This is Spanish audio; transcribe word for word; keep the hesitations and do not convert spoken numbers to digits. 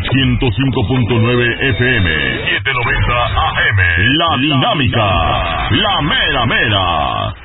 ciento cinco punto nueve F M, setecientos noventa A M. La Dinámica, la mera mera.